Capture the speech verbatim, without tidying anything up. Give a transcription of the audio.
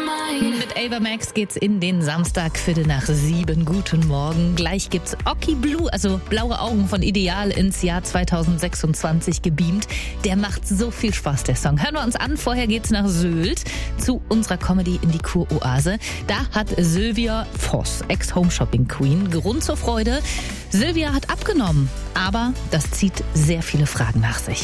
Mit Ava Max geht's in den Samstag, Viertel nach sieben. Guten Morgen. Gleich gibt's Oki Blue, also Blaue Augen von Ideal, ins Jahr zweitausendsechsundzwanzig gebeamt. Der macht so viel Spaß, der Song. Hören wir uns an. Vorher geht's nach Sylt zu unserer Comedy in die Kuroase. Da hat Sylvia Voss, Ex-Home-Shopping-Queen, Grund zur Freude. Sylvia hat abgenommen, aber das zieht sehr viele Fragen nach sich.